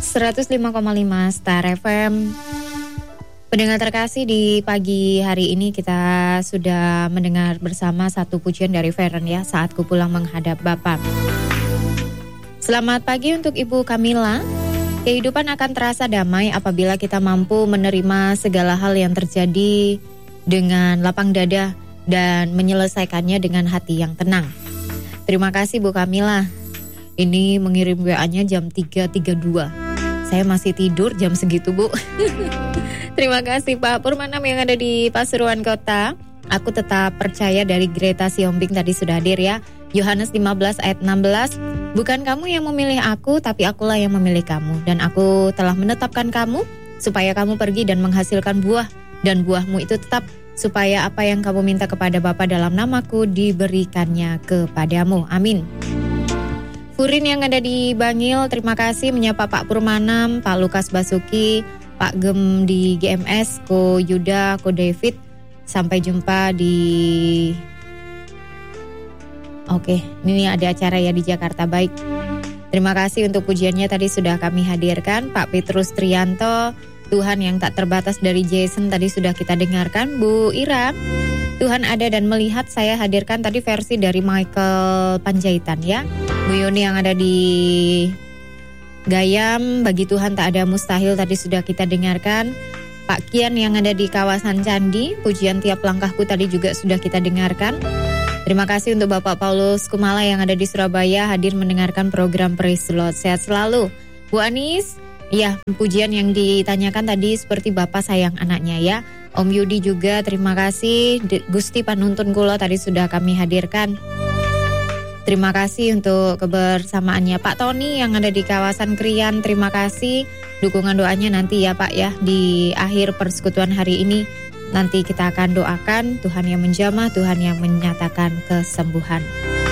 105,5 Star FM. Pendengar terkasih, di pagi hari ini kita sudah mendengar bersama satu pujian dari Feren ya, Saatku Pulang Menghadap Bapa. Selamat pagi untuk Ibu Kamila. Kehidupan akan terasa damai apabila kita mampu menerima segala hal yang terjadi dengan lapang dada dan menyelesaikannya dengan hati yang tenang. Terima kasih Bu Kamila. Ini mengirim WA-nya jam 3.32. Saya masih tidur jam segitu, Bu. Terima kasih Pak Purmanam yang ada di Pasuruan Kota. Aku tetap percaya dari Greta Siombing tadi sudah hadir ya. Yohanes 15 ayat 16. Bukan kamu yang memilih aku, tapi akulah yang memilih kamu. Dan aku telah menetapkan kamu supaya kamu pergi dan menghasilkan buah. Dan buahmu itu tetap, supaya apa yang kamu minta kepada Bapa dalam namaku diberikannya kepadamu. Amin. Furin yang ada di Bangil, terima kasih menyapa Pak Purmanam, Pak Lukas Basuki, Pak Gem di GMS, Ko Yuda, Ko David. Sampai jumpa di... Oke, ini ada acara ya di Jakarta. Baik. Terima kasih untuk pujiannya tadi sudah kami hadirkan. Pak Petrus Trianto, Tuhan yang tak terbatas dari Jason tadi sudah kita dengarkan. Bu Ira, Tuhan ada dan melihat, saya hadirkan tadi versi dari Michael Panjaitan ya. Bu Yuni yang ada di Gayam, bagi Tuhan tak ada mustahil tadi sudah kita dengarkan. Pak Kian yang ada di kawasan Candi, pujian tiap langkahku tadi juga sudah kita dengarkan. Terima kasih untuk Bapak Paulus Kumala yang ada di Surabaya hadir mendengarkan program Praise the Lord. Sehat selalu. Bu Anis, ya pujian yang ditanyakan tadi seperti Bapak sayang anaknya ya. Om Yudi juga terima kasih. Gusti Panuntun Kulo tadi sudah kami hadirkan. Terima kasih untuk kebersamaannya. Pak Tony yang ada di kawasan Krian, terima kasih. Dukungan doanya nanti ya Pak ya, di akhir persekutuan hari ini. Nanti kita akan doakan Tuhan yang menjamah, Tuhan yang menyatakan kesembuhan.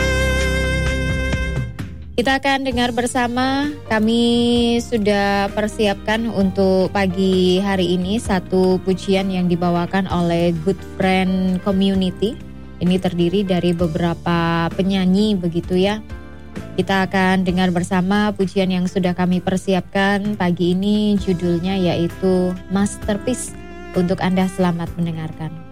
Kita akan dengar bersama, kami sudah persiapkan untuk pagi hari ini satu pujian yang dibawakan oleh Good Friend Community. Ini terdiri dari beberapa penyanyi begitu ya. Kita akan dengar bersama pujian yang sudah kami persiapkan pagi ini, judulnya yaitu Masterpiece. Untuk Anda selamat mendengarkan.